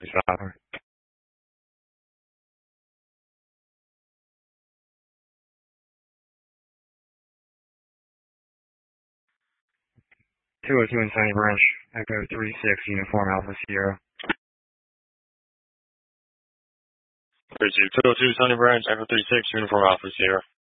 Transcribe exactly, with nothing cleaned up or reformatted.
Father. two oh two in Sunny Branch, Echo three six, Uniform Alpha Sierra. Bridge two oh two Sunny Branch, Echo three six, Uniform Alpha Sierra.